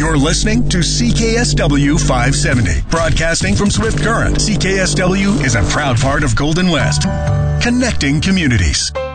You're listening to CKSW 570, broadcasting from Swift Current. CKSW is a proud part of Golden West, connecting communities.